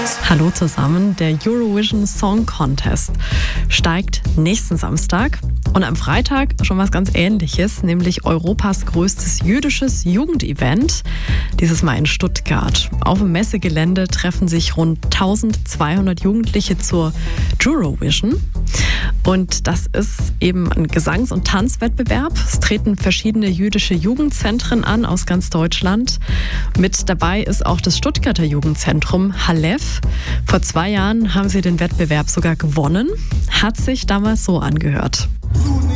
Hallo zusammen, der Eurovision Song Contest steigt nächsten Samstag und am Freitag schon was ganz Ähnliches, nämlich Europas größtes jüdisches Jugendevent, dieses Mal in Stuttgart. Auf dem Messegelände treffen sich rund 1200 Jugendliche zur Eurovision. Und das ist eben ein Gesangs- und Tanzwettbewerb. Es treten verschiedene jüdische Jugendzentren an aus ganz Deutschland. Mit dabei ist auch das Stuttgarter Jugendzentrum Halef. Vor 2 Jahren haben sie den Wettbewerb sogar gewonnen. Hat sich damals so angehört.